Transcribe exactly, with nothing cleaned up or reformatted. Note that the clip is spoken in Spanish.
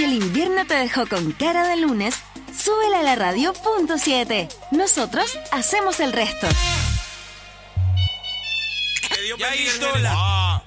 Si el invierno te dejó con cara de lunes, súbela a la radio punto siete. Nosotros hacemos el resto. Ya hizo la...